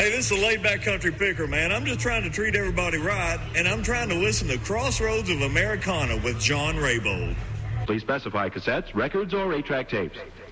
Hey, this is a laid-back country picker, man. I'm just trying to treat everybody right, and I'm trying to listen to Crossroads of Americana with John Raybould. Please specify cassettes, records, or 8-track tapes.